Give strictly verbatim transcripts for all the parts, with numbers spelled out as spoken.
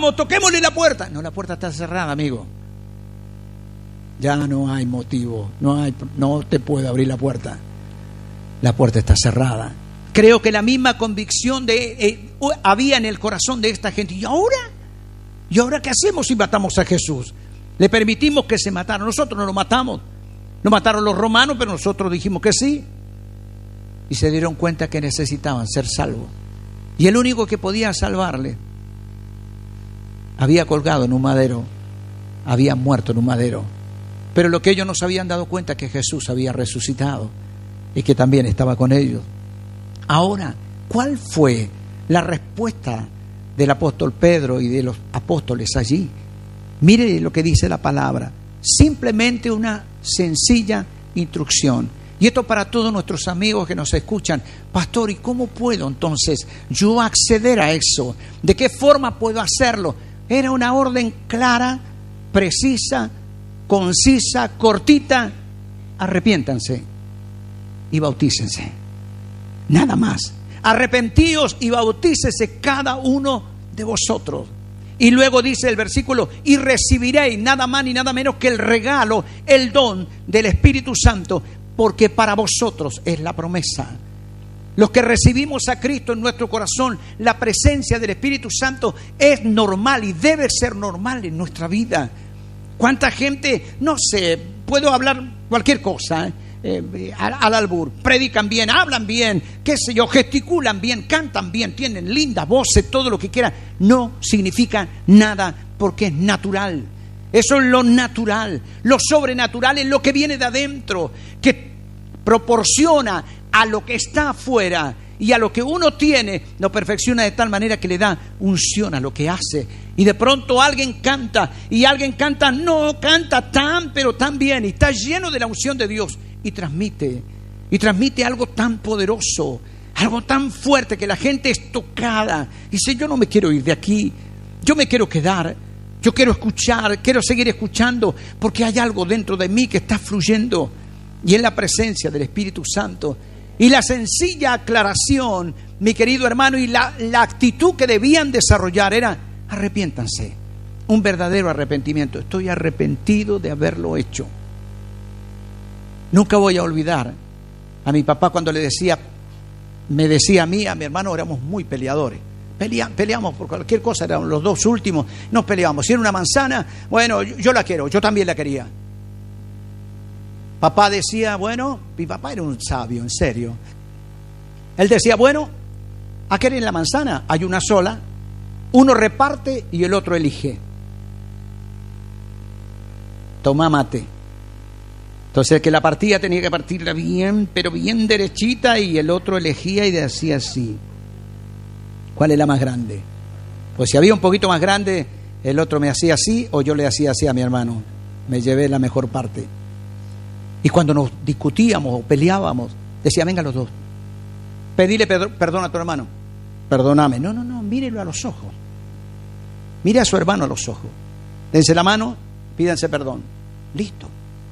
vamos, toquémosle la puerta. No, la puerta está cerrada, amigo. Ya no hay motivo, no hay, no te puedo abrir la puerta. La puerta está cerrada. Creo que la misma convicción de, eh, había en el corazón de esta gente. ¿Y ahora? ¿Y ahora qué hacemos si matamos a Jesús? Le permitimos que se matara. Nosotros no lo matamos. Lo mataron los romanos, pero nosotros dijimos que sí. Y se dieron cuenta que necesitaban ser salvos. Y el único que podía salvarle había colgado en un madero, había muerto en un madero. Pero lo que ellos no se habían dado cuenta es que Jesús había resucitado y que también estaba con ellos. Ahora, ¿cuál fue la respuesta del apóstol Pedro y de los apóstoles allí? Mire lo que dice la palabra. Simplemente una sencilla instrucción. Y esto para todos nuestros amigos que nos escuchan. Pastor, ¿y cómo puedo entonces yo acceder a eso? ¿De qué forma puedo hacerlo? Era una orden clara, precisa, concisa, cortita. Arrepiéntanse y bautícense. Nada más. Arrepentíos y bautícese cada uno de vosotros. Y luego dice el versículo, y recibiréis nada más ni nada menos que el regalo, el don del Espíritu Santo, porque para vosotros es la promesa. Los que recibimos a Cristo en nuestro corazón, la presencia del Espíritu Santo es normal y debe ser normal en nuestra vida. ¿Cuánta gente, no sé, puedo hablar cualquier cosa, eh, eh, al, al albur, predican bien, hablan bien, qué sé yo, gesticulan bien, cantan bien, tienen lindas voces, todo lo que quieran? No significa nada porque es natural. Eso es lo natural. Lo sobrenatural es lo que viene de adentro, que proporciona a lo que está afuera y a lo que uno tiene, lo perfecciona de tal manera que le da unción a lo que hace. Y de pronto alguien canta, y alguien canta, no canta tan, pero tan bien, y está lleno de la unción de Dios, y transmite, y transmite algo tan poderoso, algo tan fuerte que la gente es tocada. Y dice, yo no me quiero ir de aquí, yo me quiero quedar. Yo quiero escuchar, quiero seguir escuchando, porque hay algo dentro de mí que está fluyendo. Y es la presencia del Espíritu Santo. Y la sencilla aclaración, mi querido hermano, y la, la actitud que debían desarrollar era, arrepiéntanse. Un verdadero arrepentimiento. Estoy arrepentido de haberlo hecho. Nunca voy a olvidar a mi papá cuando le decía, me decía a mí, a mi hermano, éramos muy peleadores. Pelea, peleamos por cualquier cosa, eran los dos últimos, nos peleamos. Si era una manzana, bueno, yo, yo la quiero, yo también la quería. Papá decía, bueno, mi papá era un sabio, en serio. Él decía, bueno, ¿a querer la manzana? Hay una sola, uno reparte y el otro elige. Toma mate. Entonces el que la partía tenía que partirla bien, pero bien derechita, y el otro elegía y decía así. ¿Cuál es la más grande? Pues si había un poquito más grande, el otro me hacía así o yo le hacía así a mi hermano. Me llevé la mejor parte. Y cuando nos discutíamos o peleábamos, decía, venga los dos. Pedile perdón a tu hermano. Perdóname. No, no, no, mírelo a los ojos. Mire a su hermano a los ojos. Dense la mano, pídanse perdón. Listo.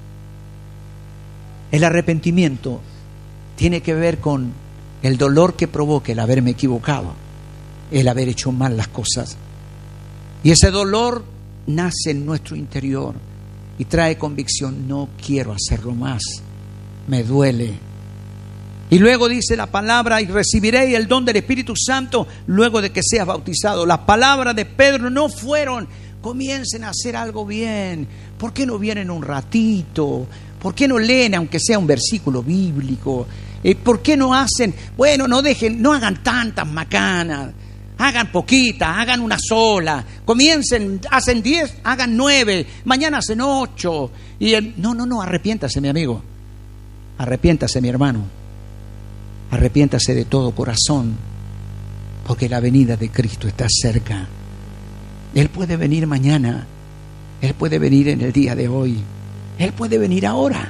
El arrepentimiento tiene que ver con el dolor que provoca el haberme equivocado, el haber hecho mal las cosas. Y ese dolor nace en nuestro interior y trae convicción. No quiero hacerlo más, me duele. Y luego dice la palabra, y recibiréis el don del Espíritu Santo luego de que seas bautizado. Las palabras de Pedro no fueron, comiencen a hacer algo bien. ¿Por qué no vienen un ratito? ¿Por qué no leen aunque sea un versículo bíblico? Eh, ¿Por qué no hacen, bueno, no dejen, no hagan tantas macanas? Hagan poquitas, hagan una sola. Comiencen, hacen diez, hagan nueve. Mañana hacen ocho. Y el, no, no, no, arrepiéntase, mi amigo. Arrepiéntase, mi hermano. Arrepiéntase de todo corazón, porque la venida de Cristo está cerca. Él puede venir mañana. Él puede venir en el día de hoy. Él puede venir ahora.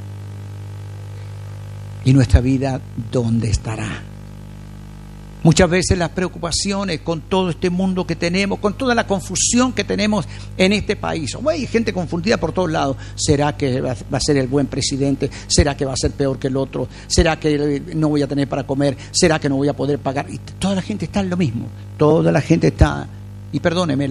¿Y nuestra vida dónde estará? Muchas veces las preocupaciones con todo este mundo que tenemos, con toda la confusión que tenemos en este país. Oh, hay gente confundida por todos lados. ¿Será que va a ser el buen presidente? ¿Será que va a ser peor que el otro? ¿Será que no voy a tener para comer? ¿Será que no voy a poder pagar? Y toda la gente está en lo mismo. Toda la gente está, y perdóneme,